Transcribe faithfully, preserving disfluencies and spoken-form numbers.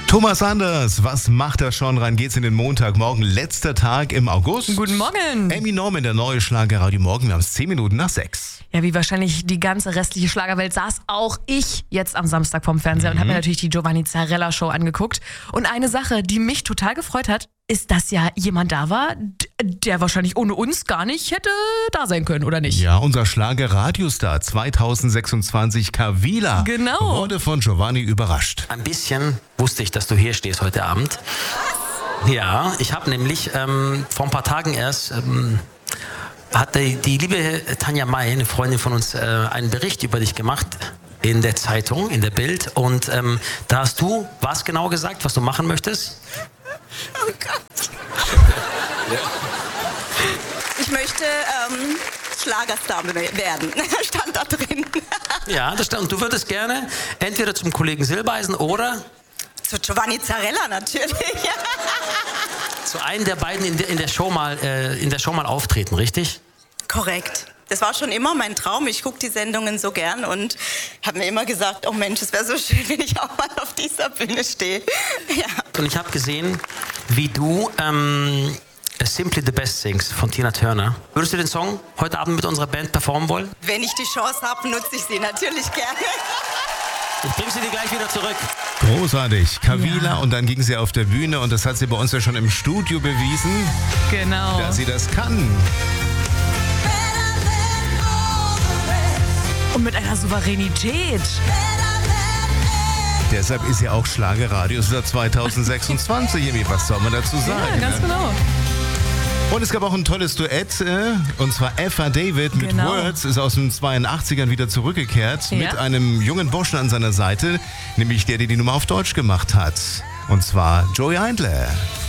Thomas Anders, was macht er schon? Rein geht's in den Montagmorgen, letzter Tag im August. Guten Morgen. Amy Norman, der neue Schlagerradio Morgen. Wir haben es zehn Minuten nach sechs. Ja, wie wahrscheinlich die ganze restliche Schlagerwelt saß auch ich jetzt am Samstag vorm Fernseher mhm. und habe mir natürlich die Giovanni Zarella Show angeguckt. Und eine Sache, die mich total gefreut hat, ist, dass ja jemand da war, der wahrscheinlich ohne uns gar nicht hätte da sein können, oder nicht? Ja, unser Schlager-Radiostar zweitausendsechsundzwanzig, Kavila, genau. wurde von Giovanni überrascht. Ein bisschen wusste ich, dass du hier stehst heute Abend. Ja, ich habe nämlich ähm, vor ein paar Tagen erst... Ähm, hat die, die liebe Tanja May, eine Freundin von uns, äh, einen Bericht über dich gemacht in der Zeitung, in der Bild. Und ähm, da hast du was genau gesagt, was du machen möchtest? Oh Gott. Ich möchte ähm, Schlagerstar werden. Stand da drin. Ja, das stand. Und du würdest gerne entweder zum Kollegen Silbereisen oder... Zu Giovanni Zarella natürlich. Zu einem der beiden in der, in der Show mal, äh, in der Show mal auftreten, richtig? Korrekt. Das war schon immer mein Traum. Ich gucke die Sendungen so gern und habe mir immer gesagt, oh Mensch, es wäre so schön, wenn ich auch mal auf dieser Bühne stehe. Ja. Und ich habe gesehen, wie du ähm, Simply the Best singst von Tina Turner. Würdest du den Song heute Abend mit unserer Band performen wollen? Wenn ich die Chance habe, nutze ich sie natürlich gerne. Ich bringe sie dir gleich wieder zurück. Großartig. Kavila Ja. und dann ging sie auf der Bühne und das hat sie bei uns ja schon im Studio bewiesen, Genau. dass sie das kann. Und mit einer Souveränität. Deshalb ist ja auch Schlagerradio seit zweitausendsechsundzwanzig. Irgendwie, was soll man dazu sagen? Ja, ganz ne? genau. Und es gab auch ein tolles Duett, äh, und zwar Eva David mit Genau. Words, ist aus den zweiundachtzigern wieder zurückgekehrt, Ja. mit einem jungen Burschen an seiner Seite, nämlich der, der die Nummer auf Deutsch gemacht hat. Und zwar Joey Eindler.